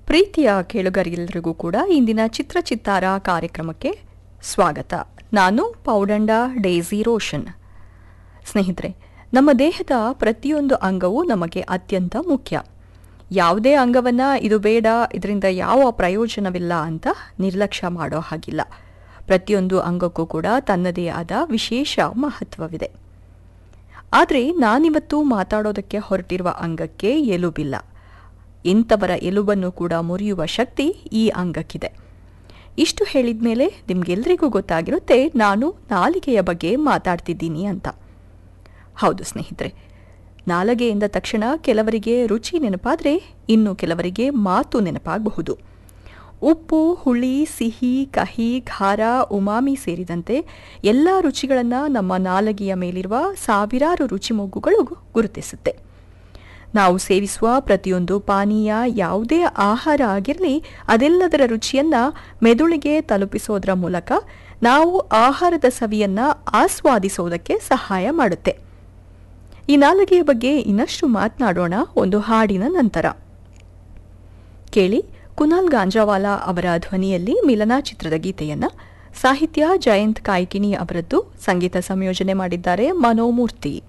ಪ್ರೀತಿಯ ಕೇಳುಗರೆಲ್ಲರಿಗೂ ಕೂಡ ಇಂದಿನ ಚಿತ್ರಚಿತ್ತಾರ ಕಾರ್ಯಕ್ರಮಕ್ಕೆ ಸ್ವಾಗತ. ನಾನು ಪೌಡಂಡ ಡೇಸಿ ರೋಷನ್. ಸ್ನೇಹಿತರೆ, ನಮ್ಮ ದೇಹದ ಪ್ರತಿಯೊಂದು ಅಂಗವೂ ನಮಗೆ ಅತ್ಯಂತ ಮುಖ್ಯ. ಯಾವುದೇ ಅಂಗವನ್ನು ಇದು ಬೇಡ, ಇದರಿಂದ ಯಾವ ಪ್ರಯೋಜನವಿಲ್ಲ ಅಂತ ನಿರ್ಲಕ್ಷ್ಯ ಮಾಡೋ ಹಾಗಿಲ್ಲ. ಪ್ರತಿಯೊಂದು ಅಂಗಕ್ಕೂ ಕೂಡ ತನ್ನದೇ ಆದ ವಿಶೇಷ ಮಹತ್ವವಿದೆ. ಆದರೆ ನಾನಿವತ್ತು ಮಾತಾಡೋದಕ್ಕೆ ಹೊರಟಿರುವ ಅಂಗಕ್ಕೆ ಎಲುಬಿಲ್ಲ. ಇಂಥವರ ಎಲುಬನ್ನು ಕೂಡ ಮುರಿಯುವ ಶಕ್ತಿ ಈ ಅಂಗಕ್ಕಿದೆ. ಇಷ್ಟು ಹೇಳಿದ ಮೇಲೆ ನಿಮಗೆಲ್ಲರಿಗೂ ಗೊತ್ತಾಗಿರುತ್ತೆ ನಾನು ನಾಲಿಗೆಯ ಬಗ್ಗೆ ಮಾತಾಡ್ತಿದ್ದೀನಿ ಅಂತ. ಹೌದು ಸ್ನೇಹಿತರೆ, ನಾಲಿಗೆ ಎಂದ ತಕ್ಷಣ ಕೆಲವರಿಗೆ ರುಚಿ ನೆನಪಾದರೆ ಇನ್ನು ಕೆಲವರಿಗೆ ಮಾತು ನೆನಪಾಗಬಹುದು. ಉಪ್ಪು, ಹುಳಿ, ಸಿಹಿ, ಕಹಿ, ಖಾರ, ಉಮಾಮಿ ಸೇರಿದಂತೆ ಎಲ್ಲ ರುಚಿಗಳನ್ನು ನಮ್ಮ ನಾಲಿಗೆಯ ಮೇಲಿರುವ ಸಾವಿರಾರು ರುಚಿಮೊಗ್ಗುಗಳು ಗುರುತಿಸುತ್ತೆ. ನಾವು ಸೇವಿಸುವ ಪ್ರತಿಯೊಂದು ಪಾನೀಯ, ಯಾವುದೇ ಆಹಾರ ಆಗಿರಲಿ, ಅದೆಲ್ಲದರ ರುಚಿಯನ್ನು ಮೆದುಳಿಗೆ ತಲುಪಿಸೋದರ ಮೂಲಕ ನಾವು ಆಹಾರದ ಸವಿಯನ್ನು ಆಸ್ವಾದಿಸೋದಕ್ಕೆ ಸಹಾಯ ಮಾಡುತ್ತೆ. ಈ ನಾಲಿಗೆಯ ಬಗ್ಗೆ ಇನ್ನಷ್ಟು ಮಾತನಾಡೋಣ ಒಂದು ಹಾಡಿನ ನಂತರ. ಕೇಳಿ, ಕುನಾಲ್ ಗಾಂಜಾವಾಲಾ ಅವರ ಧ್ವನಿಯಲ್ಲಿ ಮಿಲನ ಚಿತ್ರದ ಗೀತೆಯನ್ನು. ಸಾಹಿತ್ಯ ಜಯಂತ್ ಕಾಯ್ಕಿಣಿ ಅವರದ್ದು, ಸಂಗೀತ ಸಂಯೋಜನೆ ಮಾಡಿದ್ದಾರೆ ಮನೋಮೂರ್ತಿ.